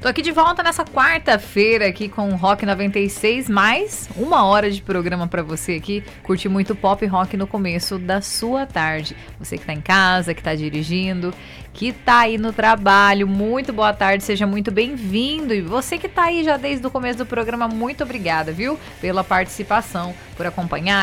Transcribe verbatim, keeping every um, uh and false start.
Tô aqui de volta nessa quarta-feira aqui com o Rock noventa e seis, mais uma hora de programa pra você aqui. Curte muito pop rock no começo da sua tarde. Você que tá em casa, que tá dirigindo, que tá aí no trabalho, muito boa tarde, seja muito bem-vindo. E você que tá aí já desde o começo do programa, muito obrigada, viu? Pela participação, por acompanhar